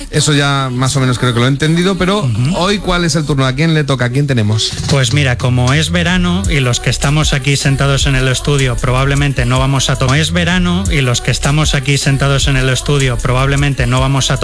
Eso ya más o menos creo que lo he entendido, pero hoy, ¿cuál es el turno? ¿A quién le toca? ¿A quién tenemos? Pues mira, como es verano y los que estamos aquí sentados en el estudio probablemente no vamos a tomar...